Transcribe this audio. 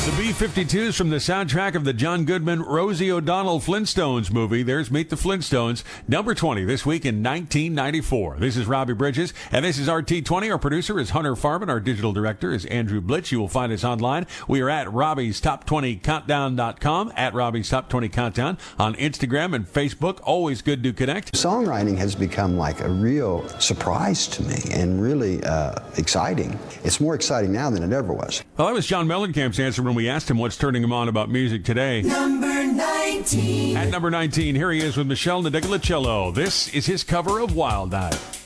The B-52s from the soundtrack of the John Goodman, Rosie O'Donnell Flintstones movie. There's Meet the Flintstones, number 20 this week in 1994. This is Robbie Bridges, and this is RT20. Our producer is Hunter Farman. Our digital director is Andrew Blitz. You will find us online. We are at Robbie's Top 20 Countdown.com, at Robbie's Top 20 Countdown on Instagram and Facebook. Always good to connect. Songwriting has become like a real surprise to me and really exciting. It's more exciting now than it ever was. Well, that was John Mellencamp's answer when we asked him what's turning him on about music today. Number 19. At number 19, here he is with Michelle Ndegeocello. This is his cover of Wild Eye.